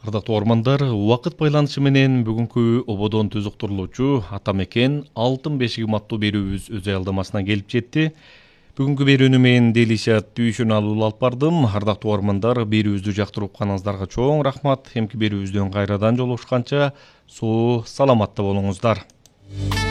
Ардактуу угармандар, убакыт байланышы менен бүгүнкү ободон түз уктурулуучу Ата мекен алтын бешигим аттуу берүүбүз өз аялдамасына келип жетти. Бүгүнкү берүүнү мен Делишат Түйшөн алып бардым. Ардактуу угармандар, берүүбүздү жактырып укканыңыздарга чоң рахмат. Эмки берүүбүздөн кайрадан жолугушканча соо саламатта болуңуздар.